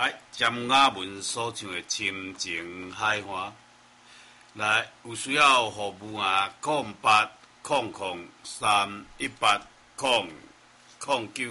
詹雅文所唱的《深情海花》，来有需要服务啊，0800318009。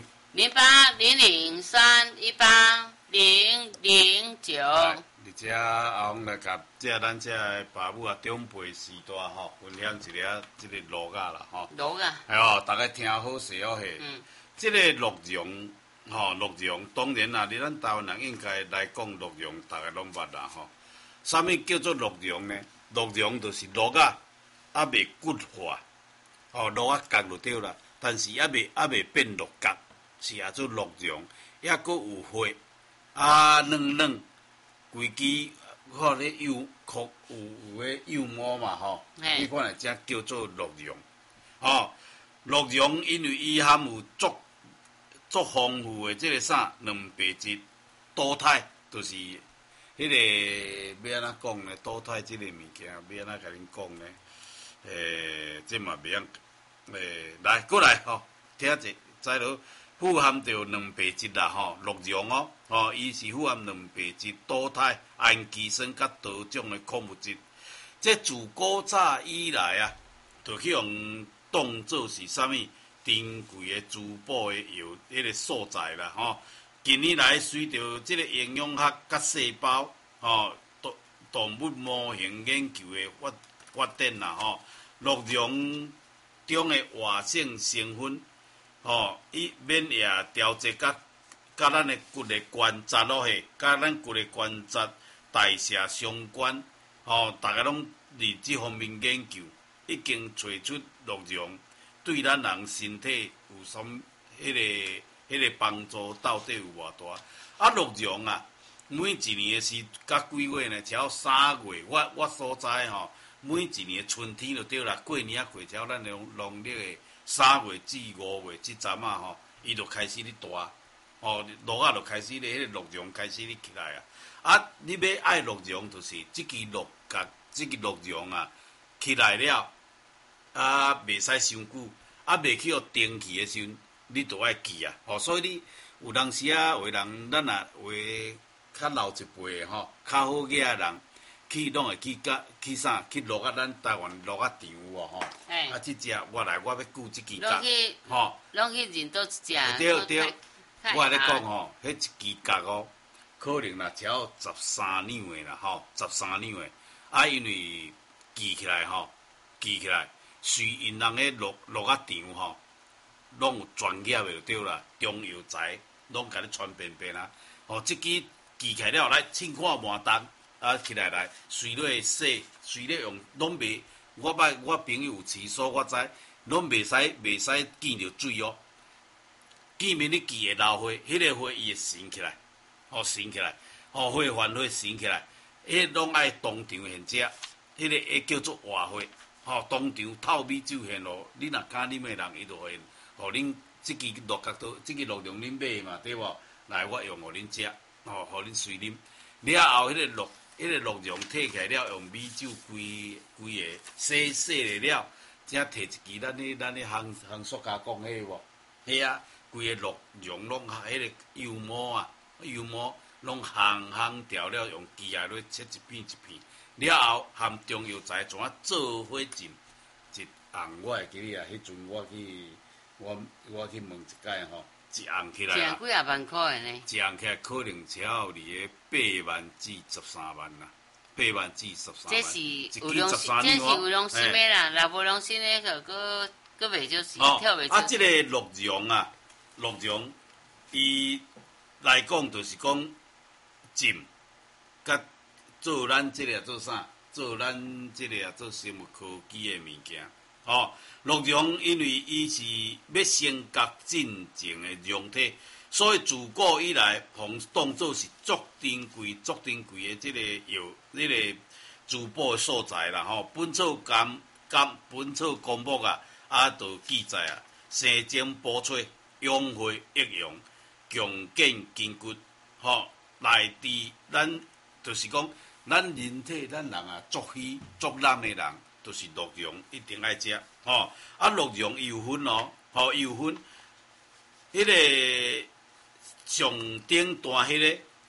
0800318009。 而且后来甲咱的爸母啊，长辈时代吼，分享一下这个录啊啦吼。 录啊。 哎哦，大家听好势哦嘿。这个洛阳吼，洛阳当然啦，咱台湾人应该来讲洛阳，大家拢捌啦吼。啥物叫做洛阳呢？洛阳就是鹿啊，未骨化，鹿啊角就对啦，但是未变鹿角，是叫做洛阳，还佫有花嫩嫩。规支看咧幼壳有迄幼毛嘛吼，迄款来才叫做洛阳。洛阳因为伊含有足丰富的即个卵白质多肽，就是迄个要安怎讲呢？多肽即个物件要安怎甲恁讲呢？这嘛袂晓来过来吼，听者知道。富含着卵白质啦吼，洛阳伊是富含卵白质、多肽、氨基酸甲多种的矿物质。这自古早以来啊，就去用当做是啥物珍贵的珠宝的药迄个所在啦吼。近年来随着这个营养学甲细胞动物模型研究的发展啦吼，洛阳中的活性成分。伊免疫调节甲咱的骨的关节咯嘿，甲咱骨的关节代谢相关。大家拢伫即方面研究，已经找出洛阳对咱人身体有啥迄个帮助到底有偌大？洛阳啊，每一年是甲几月呢？只要3月，我所知吼，每一年春天就对啦，过年过只要咱农历的。3月至5月即阵啊吼，伊就开始咧大，鹿啊就开始咧，迄个洛阳开始咧起来啊。你要爱洛阳，就是即支鹿角，即支洛阳啊起来了，袂使伤久，未去互登去的时阵，你就爱记啊。所以你有当时啊，有人咱啊话较老一辈的较好个人。去拢会去去落啊！咱台湾落啊场有吼，即只我要顾即支角， 拢去认倒一只。 对，我咧讲吼，迄一支角可能啦只要13两的啦13两的，因为记起来，随因人咧落啊场拢有专业的就对啦，中药材拢甲你传遍遍啊。即支记起来了，来凊看满重。起来，随咧洗，随咧用，拢袂。我朋友有饲所，我知，拢袂使见着水哦。见面你记会流血，迄个血伊会升起来，升起来，血还血升起来，迄拢爱当场现食，迄个会叫做活血，当场透米酒现咯。你若敢啉的人，伊就会，互恁即支鹿角刀，即支洛阳恁买嘛，对无？来，我用互恁食，互恁随啉。了后，迄个洛阳摕起来了，用米酒规个洗了，才摕一支咱咧行塑胶讲迄个无？迄啊，规个洛阳拢迄个油毛拢烘掉了，用机啊咧切一片一片。了后含中药材怎啊做伙浸一红，我会记哩啊！迄阵我去问一解吼。一红起来啊！ 几啊万块的呢？ 一红起来可能只要伫8万至13万啦，8万至13万。 这是有良心的啦，若无良心的，佫袂就是跳袂。 即个洛阳伊来讲就是讲浸，甲做咱即个做啥？做咱即个做生物科技的物件。洛阳因为伊是要升格进前的量体，所以自古以来，互当作是足珍贵的即个药，迄个珠宝的所在啦。本草纲目就记载啊，生精补髓，养血益阳，强健筋骨。内伫咱就是讲，咱人体咱人啊，足虚足懒的人。就是洛阳一定爱食，洛阳伊有分伊有分，迄个上顶端迄个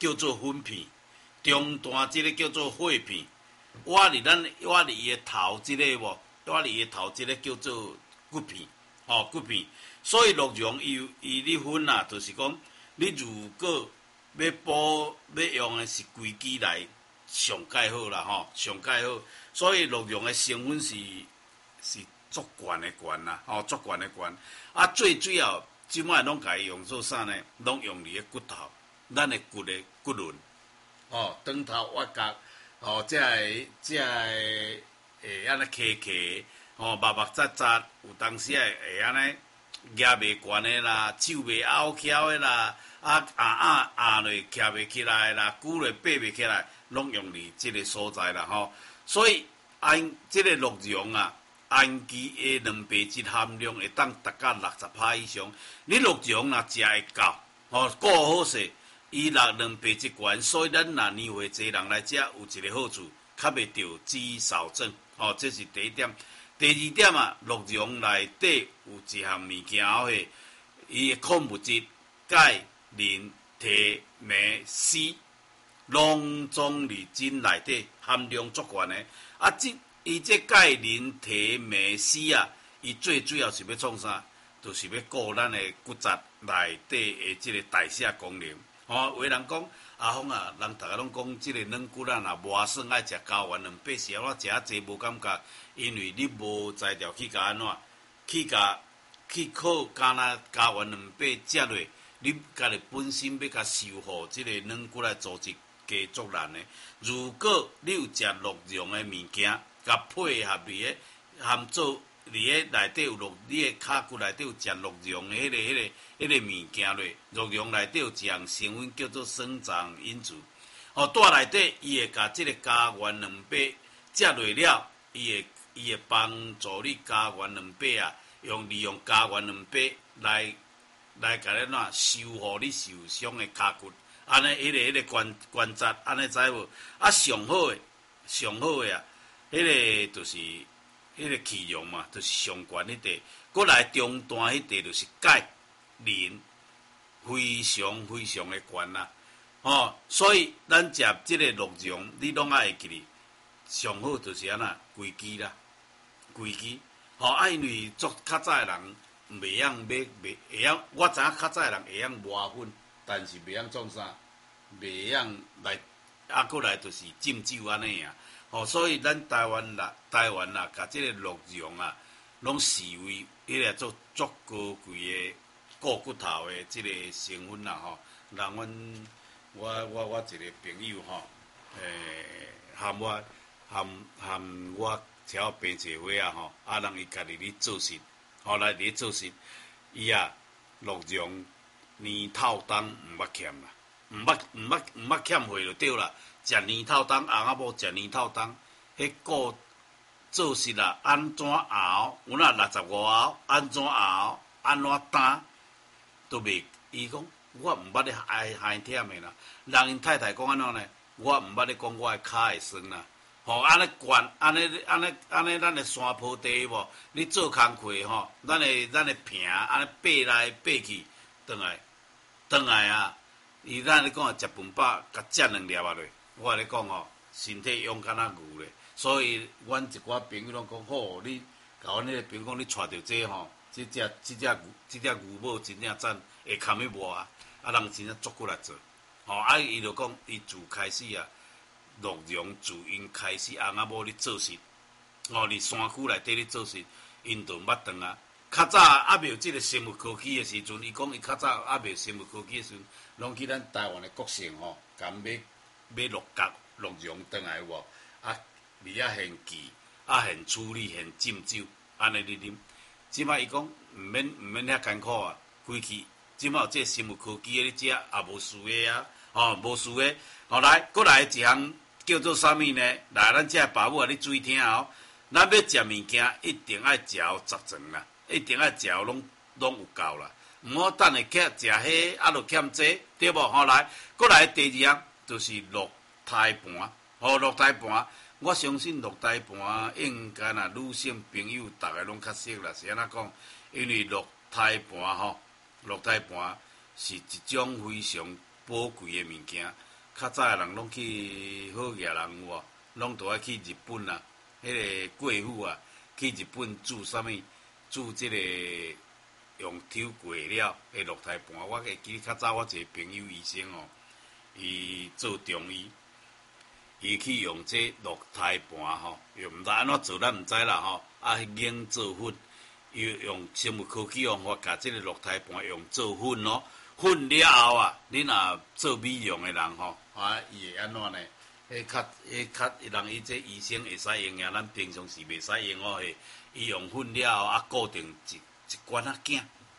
叫做粉片，中段即个叫做血片，挖伫伊个头即个无，挖伫伊个头即个叫做骨片，骨片。所以鹿茸伊咧粉啊，就是讲你如果要用的是规支来上介好啦，上介好。所以鹿茸的成分是足悬的悬啦，足悬的悬。啊，最主要即摆拢家己用做啥呢？拢用伫个骨头，咱的骨的骨轮，长头挖角，才会安尼磕，目扎扎，有当时会安尼举袂悬的啦，手袂拗翘的啦，压落徛袂起来啦，骨落爬袂起来，拢用伫即个所在啦，所以即个鹿茸啊。氨基的蛋白质含量会当达到60%以上。你鹿茸若食会够，顾好势，伊蛋白质悬，所以咱若年岁侪人来食，有一个好处，较袂着肌少症。这是第一点。第二点啊，鹿茸内底有一项物件伊的矿物质钙、磷、铁、镁、硒，拢总伫真内底含量足悬的。伊这钙、磷、铁、镁、硒啊，伊最主要是要创啥？就是要顾咱的骨质内底的即个代谢功能。有的人讲阿峰啊，人逐个拢讲即个软骨啊，若磨损爱食胶原蛋白，是安怎食啊济无感觉？因为你无才调去甲安怎去靠干那胶原蛋白食落，你家己本身要甲修复即个软骨的组织加足难的。如果你有食鹿茸的物件，甲配合伫个含做伫个内底有你的骹骨内底有食鹿茸的迄个物件咧，鹿茸内底有一项成分叫做生长因子，带内底伊会甲即个胶原蛋白食落了，伊会帮助你胶原蛋白啊，利用胶原蛋白来甲你修复你受伤的骹骨，安尼迄个关节安尼知无？啊，上好的啊！迄个就是迄个气量嘛，就是上悬迄块，过来中段迄块就是钙、磷，非常非常的悬啦。所以咱食即个鹿茸，你拢爱会记哩，上好就是安那规支啦，规支。因为较早的人袂晓会晓，我知影较早的人会晓磨粉，但是袂晓创啥，袂晓来过来就是浸酒安尼啊。所以咱台湾啦，甲即个鹿茸啊，拢视为迄个做足高贵的固骨头的即个成分啦，人我一个朋友含我超平社会啊，人伊家己咧做事，来咧做事，伊啊鹿茸年透冬毋捌欠啦，毋捌欠货就对啦。食年透冬，翁仔某食年透冬，迄个做事啦，安怎熬？有那65熬，安怎熬？安怎担？都袂。伊讲我毋捌咧害忝的啦。人因太太讲安怎呢？我毋捌咧讲我的骹会酸啦。安尼悬，安尼，咱的山坡地无？你做工课咱的坪安尼爬来爬去，转来啊！伊咱咧讲食饭饱，甲食2粒啊落。我甲你讲身体勇敢啊牛咧，所以阮一寡朋友拢讲好，你甲阮迄个朋友讲，你带着这只牛母真正赞，会堪去磨啊！人真正足骨来做，伊就讲伊自开始啊，鹿茸自因开始翁仔某咧做事，伫山区内底咧做事，因就捌断啊。较早还袂有即个生物科技的时阵，伊讲伊较早还袂有生物科技的时阵，拢去咱台湾的国姓甲买鹿角、鹿茸倒来有无？味啊现记，现处理、现浸酒，安尼你啉。即摆伊讲毋免遐艰苦啊，规气。即摆有即个生物科技的咧食，也无输的啊，无输的。来，过来一项叫做啥物呢？来，咱遮爸母啊，你注意听咱要食物件，一定爱嚼十层啦，一定爱嚼拢有够啦，毋好等下去食迄就欠这，对无？来，过来第二项。就是鹿胎盘，鹿胎盘，我相信鹿胎盘应该女性朋友大概拢较熟啦，是安怎讲？因为鹿胎盘鹿胎盘是一种非常宝贵的物件， 较早的人拢去好野人有无？拢都爱去日本啊，迄个贵妇啊，去日本煮啥物？煮即个用抽过了的鹿胎盘。我会记较早我一个朋友医生哦，伊做中医，伊去用这鹿胎盘吼，又毋知安怎做，咱毋知啦吼。研做粉，又用生物科技方法，甲即个鹿胎盘用做粉咯。粉了后啊，你若做美容的人吼，伊会安怎呢？迄较人伊这医生会使用呀，咱平常时袂使用哦。伊用粉了后固定一管囝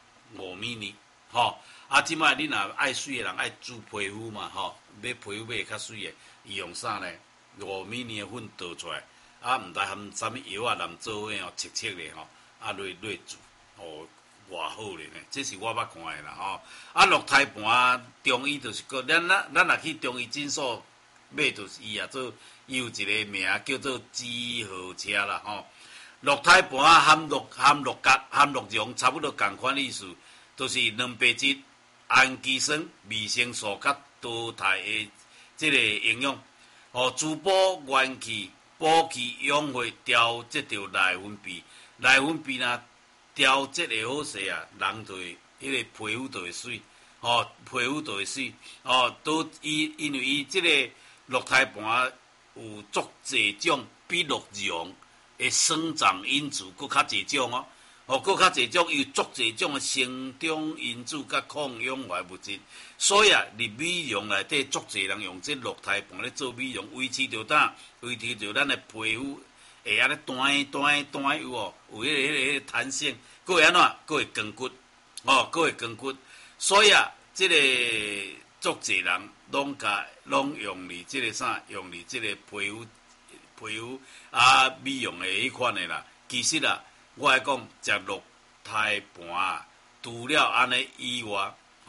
5米呢，吼。即摆你若爱水的人爱煮皮肤嘛，吼，要皮肤买较水的，伊用啥呢？5米呢的粉倒出来，毋知含啥物药啊，淋做伙哦，切切的吼，落煮，哦。偌好咧呢，这是我捌看的啦吼。鹿胎盘中医就是个，咱若去中医诊所买，就是伊也做，伊有一个名叫做止号车啦吼。鹿胎盘含鹿角、含鹿茸，差不多共款意思，就是蛋白质、氨基酸、维生素甲多肽的这个营养，滋补元气、补气养血、调节着内分泌，内分泌若调节的好势啊，人就会迄个皮肤就会水，皮肤就会水，都因为伊即个鹿胎盘有足侪种比鹿茸的生长因子佫较侪种佫较侪种，伊有足侪种的成长因子甲抗氧化物质，所以啊，入美容内底足侪人用这鹿胎盘咧做美容，维持着咱的皮肤。会安尼弹有哦，有迄个弹性，佫会安怎？佫会光骨，佫会光骨。所以啊，即个足侪人拢用哩即个啥？用哩即个皮肤美容的迄款的啦。其实啊，我来讲，食鹿胎盘啊，除了安尼以外，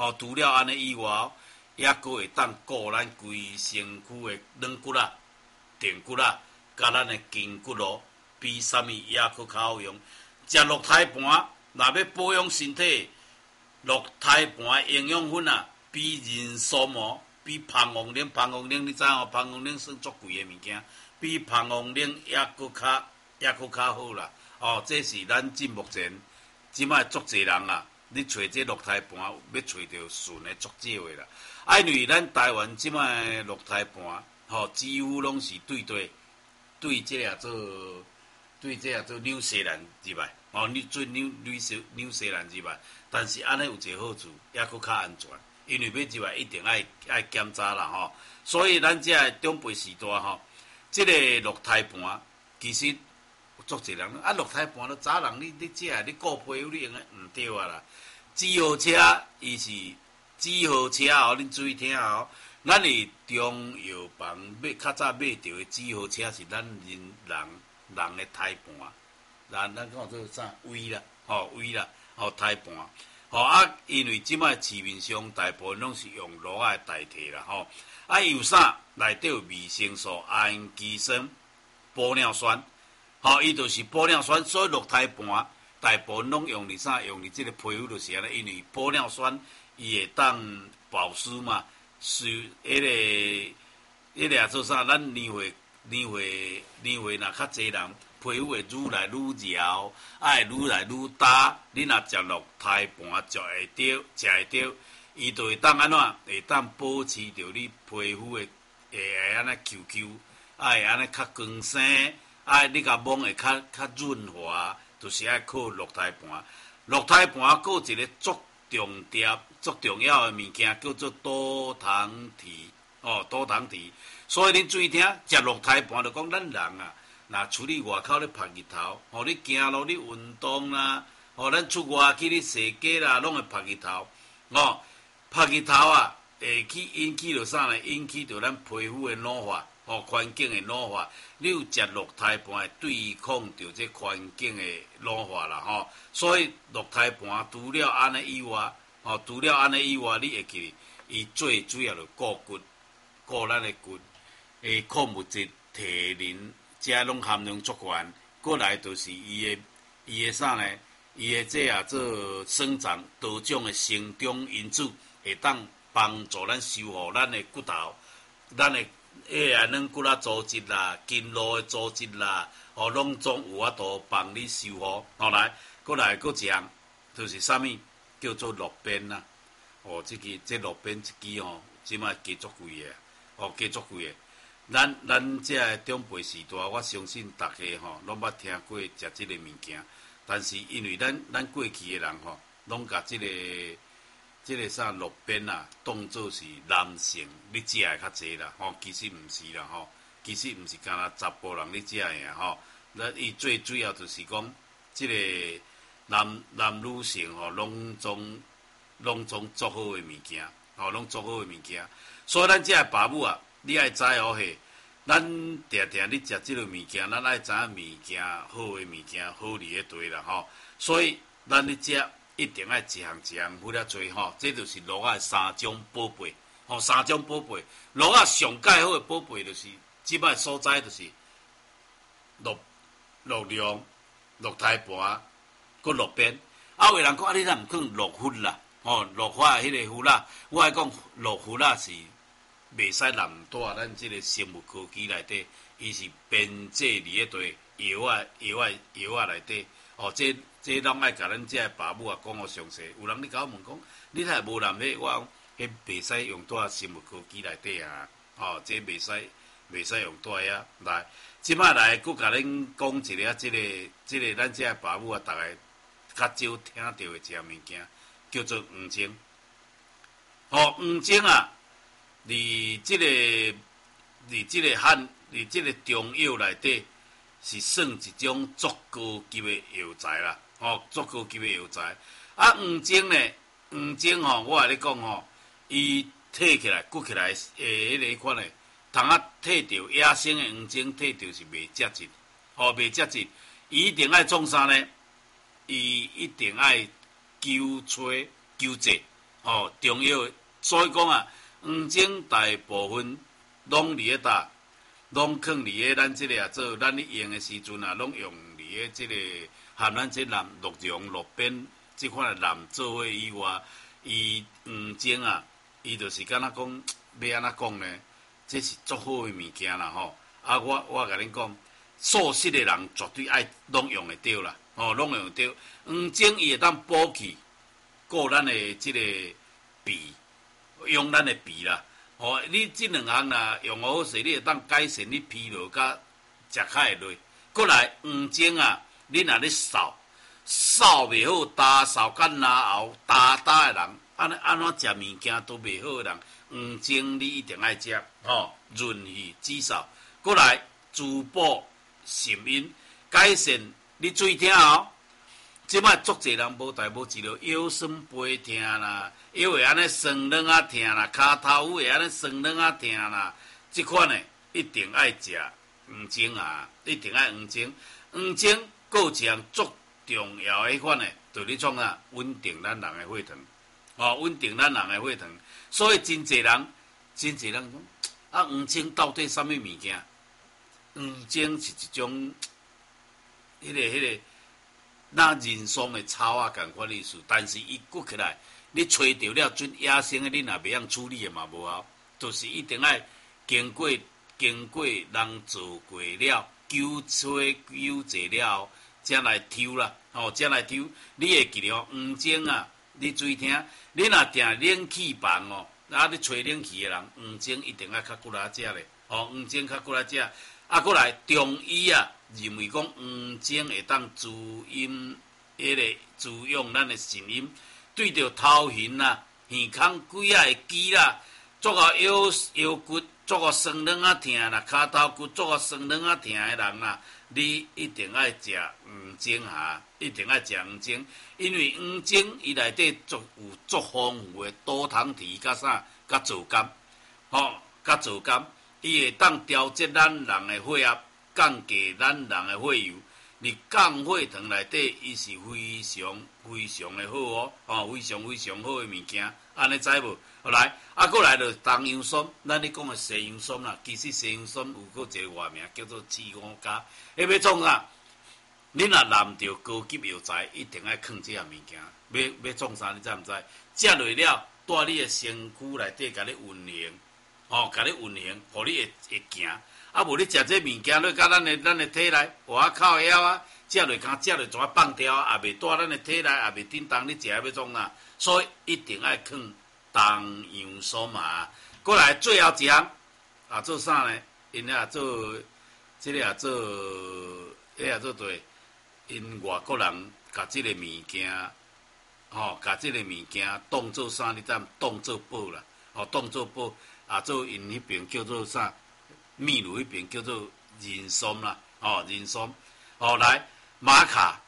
也佫会当顾咱规身躯的软骨啊、电骨啊。甲咱的筋骨咯，比啥物也佫较好用。食鹿胎盘，若要保养身体，鹿胎盘营养粉啊，比人参哦，比蜂王奶你知影蜂王奶算足贵的物件，比蜂王奶也佫较好啦。这是咱目前即摆足侪人啊，你找这鹿胎盘要找着顺的足少的啦。因为咱台湾即摆鹿胎盘，几乎拢是对这个做纽西兰入来，你做纽西兰入来，但是安尼有一个好处，也佫较安全，因为要入来一定爱检查啦吼。所以咱这长辈时代吼，这个鹿胎盘其实有足侪人鹿胎盘都早人你这你顾皮肤你用毋对啊啦。止号车伊是止号车恁注意听哦。咱的中药房较早买到的止号车是咱人的胎盘，咱讲做啥胃啦，胃啦，胎盘，因为即摆市面上大部分拢是用鹿仔代替啦，有啥内底有维生素、氨基酸、玻尿酸，伊就是玻尿酸，所以鹿胎盘大部分拢用哩啥？用哩即个皮肤就是安尼，因为玻尿酸伊会当保湿嘛。是迄个做啥？咱年岁若较侪人皮肤会愈来愈柔，会愈来愈干。你若食鹿胎盘，食会着，伊就会当安怎？会当保持着你皮肤会安尼 QQ， 会安尼较光生，你甲摸会较润滑，就是爱靠鹿胎盘。鹿胎盘还有一个足重要的物件叫做多糖体，多糖体。所以恁注意听，食鹿胎盘就讲咱人啊，若出去外口咧晒日头，你行路你运动啦，咱出外去咧踅街啦，拢会晒日头，晒日头啊，会去引起着啥呢？引起着咱皮肤的老化，环境的老化。你有食鹿胎盘会对抗着这环境的老化啦，所以鹿胎盘除了安尼以外，你会记伊最主要就顾咱的骨，矿物质、铁磷，这拢含量足悬。过来就是伊的啥呢？伊的这做生长多种的成长因子，会当帮助咱修复咱的骨头， 咱的软骨啦组织啦、筋络的组织啦，拢总有法度帮你修复。来，来，一项就是啥物叫做鹿鞭啦。这鹿鞭一支即摆加足贵的，加足贵的。咱这的长辈时代，我相信大家拢捌听过食这个物件。但是因为咱过去的人拢甲这个啥鹿鞭啊，当作是男性你食的较济啦，其实毋是啦，其实毋是干那查甫人你食的那伊最主要就是讲，这个男女性拢总做好的物件，拢做好的物件。所以咱这爸母啊，你爱知咱定定你食即个物件，咱爱知影物件好的物件好伫咧堆啦所以咱咧食一定爱一项分了做这就是鹿仔三种宝贝三种宝贝。鹿仔上介好的宝贝就是即摆所在就是鹿茸、鹿胎盘、佮鹿鞭。有人讲你若毋讲鹿骨啦，鹿花迄个骨啦，我爱讲鹿骨啦是。袂使揽带咱即个生物科技内底，伊是编制伫迄堆药内底。这拢爱甲咱这爸母讲详细。有人你甲我问讲，你若无揽迄，我讲迄袂使用带生物科技内底啊。这袂使用带啊。来，即摆来，佮甲恁讲一个即个咱这爸母逐个较少听到的一项物件，叫做黄精。黄精啊！伫即个中药内底是算一种足高级的药材啦，足高级的药材。黄精呢，黄精我甲你讲伊摕起来、骨起来迄个款诶，通啊摕着野生的黄精，摕着是袂接近，袂接近。伊一定爱创啥呢？伊一定爱纠结，中药。所以讲啊。黄精大部分拢伫咧搭，拢放伫咧咱即个做咱咧用的时阵啊，拢用伫咧即个含咱即蓝鹿茸、鹿鞭即款的蓝做伙以外，伊黄精啊，伊就是敢若讲要安怎讲呢？这是足好的物件啦我甲恁讲，素食的人绝对爱拢用会着啦，拢用会着。黄精伊会当补气，顾咱的即个鼻。用咱的鼻啦，你即两项啦用好势，你会当改善你疲劳甲食较会累。过来黄精啊，你若咧扫袂好，焦扫甲拉喉焦的人，安怎食物件都袂好的人，黄精你一定爱食，润肺止嗽。过来滋补肾阴，改善你嘴疼即摆足侪人无代无志了，腰酸背痛啦，腰会安尼酸软啊痛啦，骹头会安尼酸软啊痛啦，即款的一定爱食黄精啊，一定爱黄精。黄精还有一项足重要的迄款的，就是你创啊稳定咱人的血糖，稳定咱人的血糖。所以真侪人讲黄精到底什么物件？黄精是一种迄个。那人参的草啊，共款意思，但是伊骨起来，你找着了准野生的，你若袂晓处理的嘛无效，就是一定爱经过人做过了，纠结了后，才来抽啦，才来抽。你会记得黄精啊，你注意听，你若定冷气房你吹冷气的人，黄精一定爱较骨力食咧，黄精较骨力食。过来中医啊，认为讲黄精会当滋阴，滋养咱的肾阴，对着头晕啦、耳孔鬼啊的肌啦，足个腰骨足个酸软啊痛啦，骹头骨足个酸软啊痛的人啦，你一定爱食黄精一定爱食黄精，因为黄精伊内底有足丰富的多糖体甲甲皂苷，甲皂苷。伊会当调节咱人的血压，降低咱人的血油。你降血糖内底，伊是非常的好非常好的物件。安尼知无？来，过来就东洋参，咱咧讲的西洋参啦。其实西洋参有个一个外名叫做刺五加。要创啥？你若揽着高级药材，一定爱藏这项物件。要创啥？你知毋知？食落了，带你的身躯内底甲你运行。 甲你运行，互你会行。啊，无你食这物件，落甲咱的体内，活口枵啊，食落敢食落怎放掉啊？也袂带咱的体内，也袂叮当你食要创啊。所以一定爱放东洋参嘛。过来最后一项啊，做啥呢？因也做，这个也做，也做对。因外国人甲这个物件，甲这个物件当做啥？你知？当做宝啦，当做宝，啊，做因迄边叫做啥？秘鲁迄边叫做人参啦，人参，来玛卡，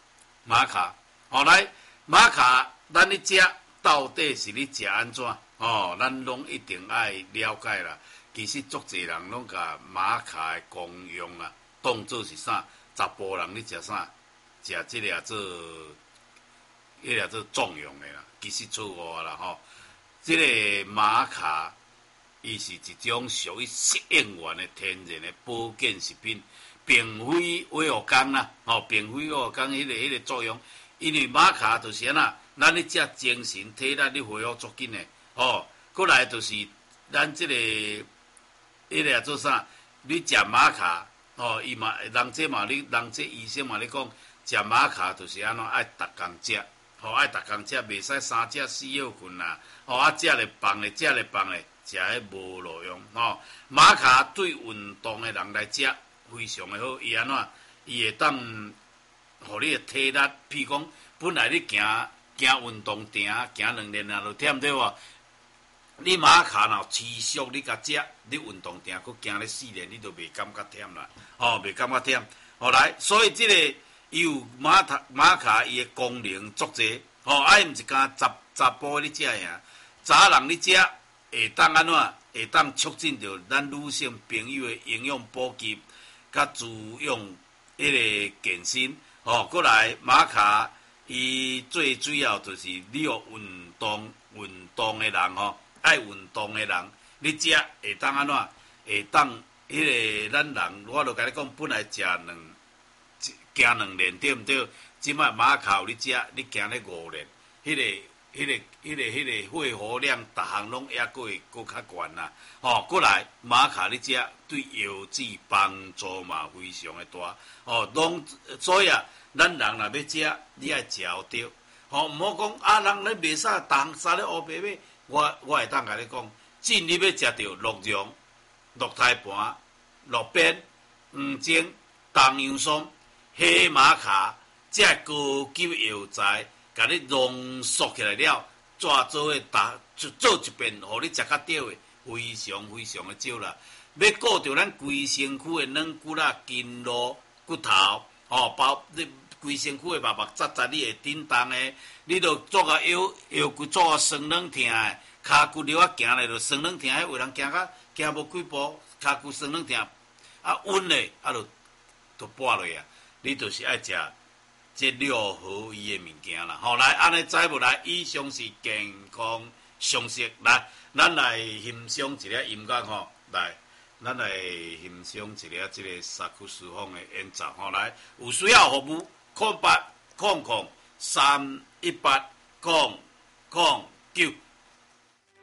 来玛卡，咱咧食到底是咧食安怎？咱拢一定爱了解啦。其实足侪人拢甲玛卡的功用啦，当做是啥？查甫人咧食啥？食即个做，迄个做壮阳的啦。其实错误啦，即个玛卡。伊是一种属于食用源的天然的保健食品，并非化学工啦，并非化学工迄个作用。因为玛卡就是安那，咱咧食精神体力咧恢复足紧的，过来就是咱即个迄个做啥？你食玛卡，伊嘛人这嘛你人这医生嘛咧讲，食玛卡就是安怎爱逐工食，爱逐工食，袂使3食4药份啦，食咧放咧，食咧放咧。食迄无路用玛卡对运动的人来食非常的好，伊安怎？伊会当，互你的体力，譬如讲，本来你行运动定行2年啊，就忝对无？你玛卡若持续你甲食，你运动定佫行咧4年，你就袂感觉忝啦，袂感觉忝。来，所以即个有玛卡伊的功能足侪，伊毋是干查甫咧食呀，查人咧食。会当安怎？会当促进着咱女性朋友的营养补给，甲滋养迄个健身。过来玛卡，伊最主要就是你有运动的人爱运动的人，你食会当安怎？会当迄个咱人，我著甲你讲，本来行2年对毋对？即摆玛卡有你食，你行咧5年，迄个肺活量，逐项拢还佫会佫较悬啦。过来玛卡你食对腰子帮助嘛非常的大。所以啊，咱人若要食，你爱食着。毋好讲啊，人咧袂使动杀咧乌白马。我会当甲你讲，真你要食着鹿茸、鹿胎盘、鹿鞭、黄精、东洋参、黑玛卡，这高级药材。甲你浓缩起来了，怎做伙做一遍，互你食较对的，非常非常的少啦。要顾着咱规身躯的软骨啦、筋络、骨头，你规身躯的肉肉扎扎，你会叮当的，你著做个腰骨做个酸软疼的，骹骨溜仔行咧著酸软疼，迄有人行无几步，骹骨酸软疼，啊稳咧，就跋落啊，你就是爱食。这6合一的物件啦，来安尼知无？来，以上是健康常识。来，咱来欣赏一个音乐来，咱来欣赏一个这个萨克斯风的演奏来，有需要服务0800 318 009。